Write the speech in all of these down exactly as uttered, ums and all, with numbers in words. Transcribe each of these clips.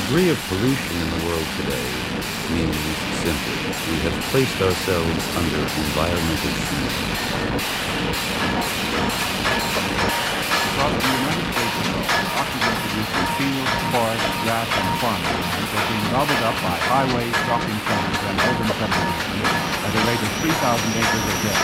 degree of pollution in the world today means simply we have placed ourselves under environmental siege. Across the United States alone, oxygen produced in fields, forests, grass, and farmlands is being gobbled up by highways, shopping centers, and urban subdivisions at a rate of three thousand acres a day.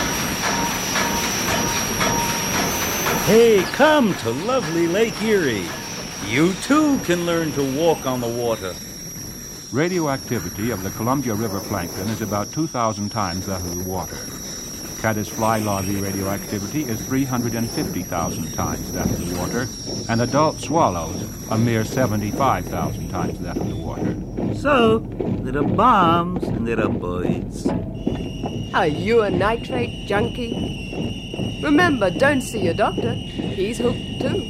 Hey, come to lovely Lake Erie. You too can learn to walk on the water. Radioactivity of the Columbia River plankton is about two thousand times that of the water. Caddis fly larvae radioactivity is three hundred fifty thousand times that of the water, and adult swallows a mere seventy-five thousand times that of the water. So, there are bombs and there are birds. Are you a nitrate junkie? Remember, don't see your doctor. He's hooked too.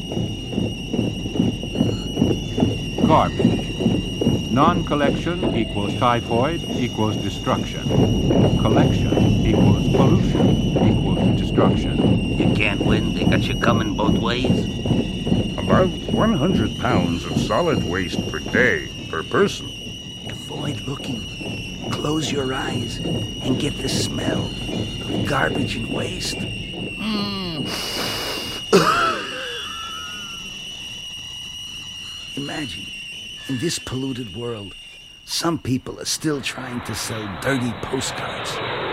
Garbage. Non-collection equals typhoid equals destruction. Collection equals pollution equals destruction. You can't win. They got you coming both ways. About one hundred pounds of solid waste per day, per person. Avoid looking. Close your eyes and get the smell of garbage and waste. Mm. Imagine, in this polluted world, some people are still trying to sell dirty postcards.